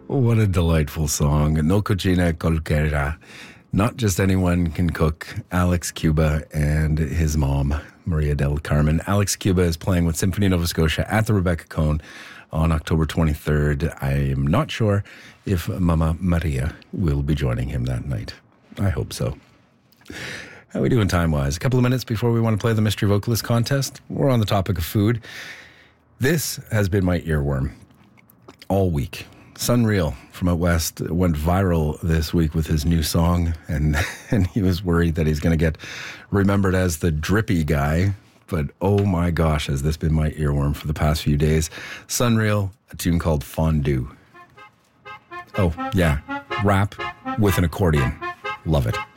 What a delightful song. No Cucina Cualquiera. Not just anyone can cook. Alex Cuba and his mom, Maria del Carmen. Alex Cuba is playing with Symphony Nova Scotia at the Rebecca Cohn on October 23rd. I am not sure if Mama Maria will be joining him that night. I hope so. How are we doing time-wise? A couple of minutes before we want to play the Mystery Vocalist Contest. We're on the topic of food. This has been my earworm all week. Sunreal from out west went viral this week with his new song, and he was worried that he's going to get remembered as the drippy guy. But oh my gosh, has this been my earworm for the past few days. Sunreal, a tune called Fondue. Oh, yeah, rap with an accordion. Love it.